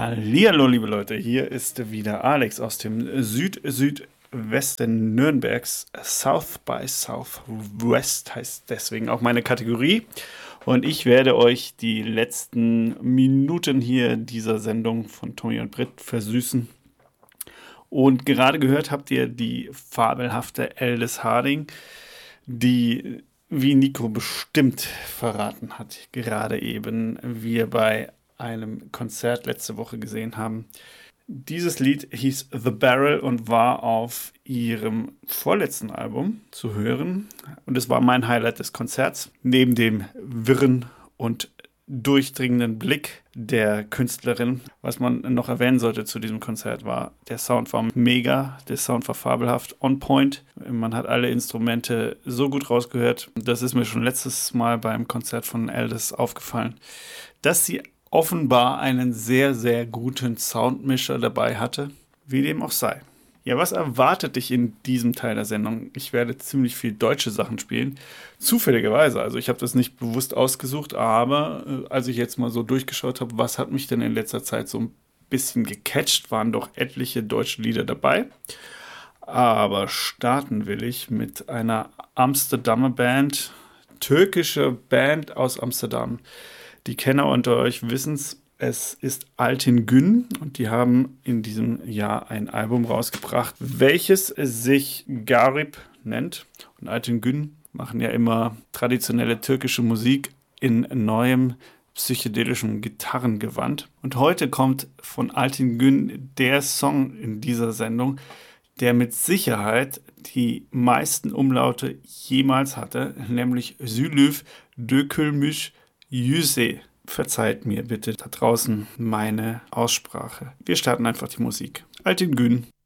Hallihallo, liebe Leute, hier ist wieder Alex aus dem Südwesten Nürnbergs. South by Southwest heißt deswegen auch meine Kategorie. Und ich werde euch die letzten Minuten hier dieser Sendung von Tommy und Britt versüßen. Und gerade gehört habt ihr die fabelhafte Aldous Harding, die, wie Nico bestimmt verraten hat, gerade eben wir bei einem Konzert letzte Woche gesehen haben. Dieses Lied hieß The Barrel und war auf ihrem vorletzten Album zu hören. Und es war mein Highlight des Konzerts. Neben dem wirren und durchdringenden Blick der Künstlerin. Was man noch erwähnen sollte zu diesem Konzert war, der Sound war mega, der Sound war fabelhaft, on point. Man hat alle Instrumente so gut rausgehört. Das ist mir schon letztes Mal beim Konzert von Aldous aufgefallen, dass sie offenbar einen sehr, sehr guten Soundmischer dabei hatte, wie dem auch sei. Ja, was erwartet dich in diesem Teil der Sendung? Ich werde ziemlich viel deutsche Sachen spielen. Zufälligerweise, also ich habe das nicht bewusst ausgesucht, aber als ich jetzt mal so durchgeschaut habe, was hat mich denn in letzter Zeit so ein bisschen gecatcht, waren doch etliche deutsche Lieder dabei. Aber starten will ich mit einer Amsterdamer Band, türkische Band aus Amsterdam. Die Kenner unter euch wissen es ist Altin Gün und die haben in diesem Jahr ein Album rausgebracht, welches sich Garip nennt. Und Altin Gün machen ja immer traditionelle türkische Musik in neuem psychedelischem Gitarrengewand. Und heute kommt von Altin Gün der Song in dieser Sendung, der mit Sicherheit die meisten Umlaute jemals hatte, nämlich Sülüf Dökülmüş Yüze. Verzeiht mir bitte da draußen meine Aussprache. Wir starten einfach die Musik. Altin Gün.